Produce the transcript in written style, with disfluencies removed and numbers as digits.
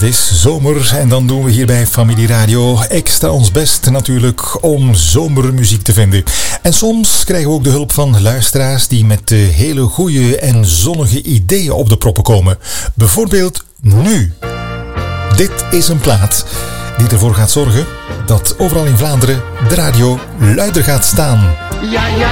is zomer en dan doen we hier bij Familie Radio extra ons best natuurlijk om zomermuziek te vinden. En soms krijgen we ook de hulp van luisteraars die met hele goede en zonnige ideeën op de proppen komen. Bijvoorbeeld nu. Dit is een plaat die ervoor gaat zorgen dat overal in Vlaanderen de radio luider gaat staan. Ja, ja,